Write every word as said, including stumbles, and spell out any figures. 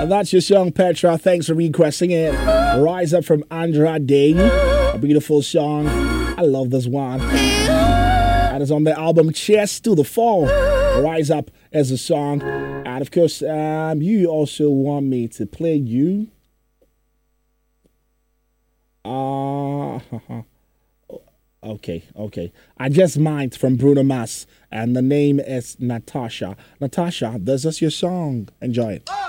And that's your song, Petra. Thanks for requesting it. Rise Up from Andra Day. A beautiful song. I love this one. That is on the album Cheers to the Fall. Rise Up as a song. And of course, um, you also want me to play you. Uh, okay, okay. I Just Might from Bruno Mars. And the name is Natasha. Natasha, this is your song. Enjoy it.